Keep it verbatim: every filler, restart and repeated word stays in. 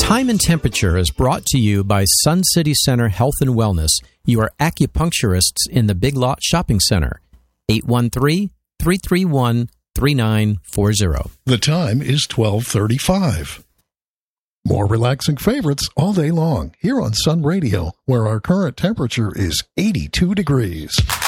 Time and Temperature is brought to you by Sun City Center Health and Wellness, your acupuncturists in the Big Lot Shopping Center. eight one three, three three one, three nine four zero. The time is twelve thirty-five. More relaxing favorites all day long here on Sun Radio, where our current temperature is eighty-two degrees.